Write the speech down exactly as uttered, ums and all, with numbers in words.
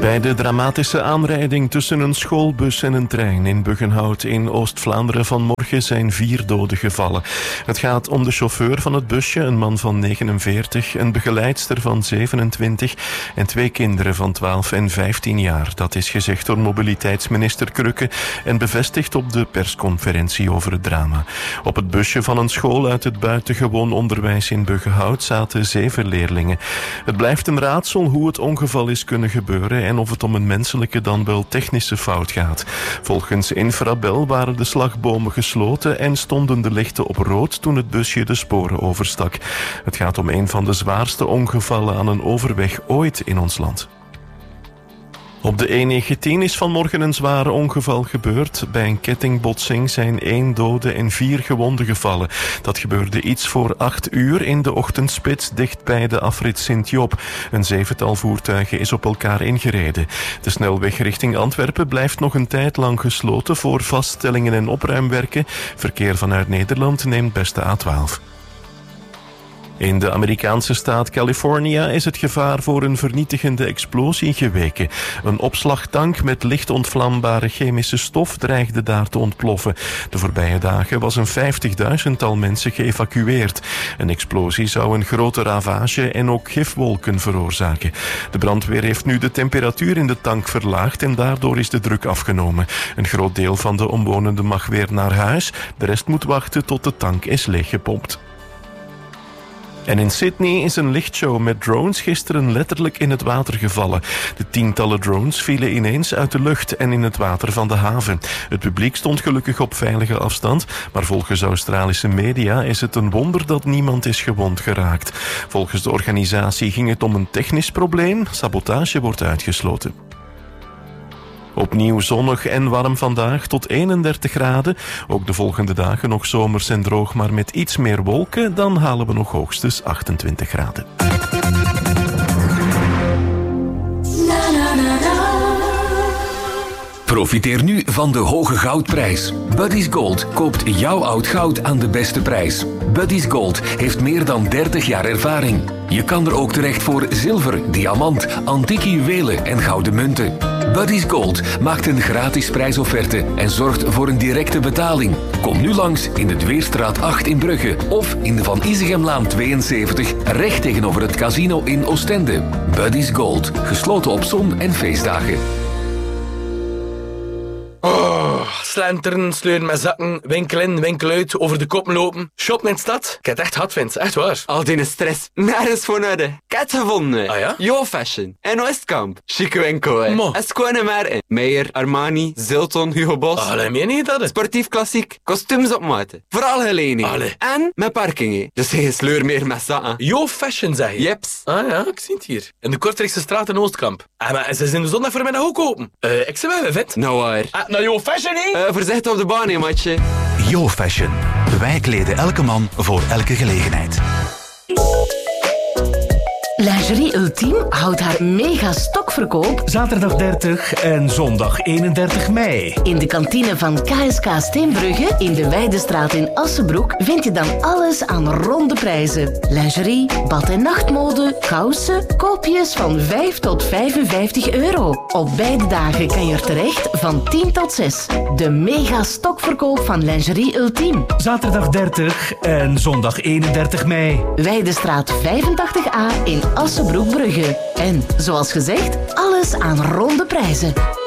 Bij de dramatische aanrijding tussen een schoolbus en een trein in Buggenhout in Oost-Vlaanderen vanmorgen zijn vier doden gevallen. Het gaat om de chauffeur van het busje, een man van negenenveertig, een begeleidster van zevenentwintig en twee kinderen van twaalf en vijftien jaar. Dat is gezegd door mobiliteitsminister Krukke en bevestigd op de persconferentie over het drama. Op het busje van een school uit het buitengewoon onderwijs in Buggenhout zaten zeven leerlingen. Het blijft een raadsel hoe het ongeval is kunnen gebeuren en of het om een menselijke dan wel technische fout gaat. Volgens Infrabel waren de slagbomen gesloten en stonden de lichten op rood toen het busje de sporen overstak. Het gaat om een van de zwaarste ongevallen aan een overweg ooit in ons land. Op de E negentien is vanmorgen een zware ongeval gebeurd. Bij een kettingbotsing zijn één dode en vier gewonden gevallen. Dat gebeurde iets voor acht uur in de ochtendspits dicht bij de afrit Sint-Job. Een zevental voertuigen is op elkaar ingereden. De snelweg richting Antwerpen blijft nog een tijd lang gesloten voor vaststellingen en opruimwerken. Verkeer vanuit Nederland neemt best de A twaalf. In de Amerikaanse staat California is het gevaar voor een vernietigende explosie geweken. Een opslagtank met licht ontvlambare chemische stof dreigde daar te ontploffen. De voorbije dagen was een vijftigduizendtal mensen geëvacueerd. Een explosie zou een grote ravage en ook gifwolken veroorzaken. De brandweer heeft nu de temperatuur in de tank verlaagd en daardoor is de druk afgenomen. Een groot deel van de omwonenden mag weer naar huis. De rest moet wachten tot de tank is leeggepompt. En in Sydney is een lichtshow met drones gisteren letterlijk in het water gevallen. De tientallen drones vielen ineens uit de lucht en in het water van de haven. Het publiek stond gelukkig op veilige afstand, maar volgens Australische media is het een wonder dat niemand is gewond geraakt. Volgens de organisatie ging het om een technisch probleem. Sabotage wordt uitgesloten. Opnieuw zonnig en warm vandaag tot eenendertig graden. Ook de volgende dagen nog zomers en droog, maar met iets meer wolken. Dan halen we nog hoogstens achtentwintig graden. Profiteer nu van de hoge goudprijs. Buddy's Gold koopt jouw oud goud aan de beste prijs. Buddy's Gold heeft meer dan dertig jaar ervaring. Je kan er ook terecht voor zilver, diamant, antieke juwelen en gouden munten. Buddy's Gold maakt een gratis prijsofferte en zorgt voor een directe betaling. Kom nu langs in de Dweerstraat acht in Brugge of in de Van Isegemlaan tweeënzeventig, recht tegenover het casino in Oostende. Buddy's Gold, gesloten op zon- en feestdagen. Oh, slenteren, sleuren met zakken, winkel in, winkel uit, over de kop lopen. Shoppen in de stad. Ik heb het echt hard, Vince. Echt waar. Al die stress, nergens voor nodig. Ik heb het gevonden. Ah ja? Yo Fashion. En Oostkamp. Chique winkel, hè. Mo. En schone merken. Meijer, Armani, Zilton, Hugo Boss. Allee, meen je dat? Sportief klassiek. Kostuums op maat. Vooral gelening. Allee. En met parking, hè. Dus geen sleur meer met zakken. Yo Fashion, zeg je? Jeps. Ah ja, ik zie het hier. In de Kortrijkse straat in Oostkamp. Ah, maar ze zijn de zondag voor mij nog ook open. Eh, uh, ik zeg wel, Vint. Nou waar. Ah, nou Yo Fashion, hè? Uh, voorzichtig op de baan, hè, matje. Yo Fashion. Wij kleden elke man voor elke gelegenheid. Lingerie Ultime houdt haar mega stokverkoop zaterdag dertig en zondag eenendertig mei. In de kantine van K S K Steenbrugge in de Weidestraat in Assenbroek vind je dan alles aan ronde prijzen. Lingerie, bad- en nachtmode, kousen, koopjes van vijf tot vijfenvijftig euro. Op beide dagen kan je er terecht van tien tot zes. De mega stokverkoop van Lingerie Ultime. Zaterdag dertig en zondag eenendertig mei. Weidestraat vijfentachtig A in Assenbroek-Brugge. En, zoals gezegd, alles aan ronde prijzen.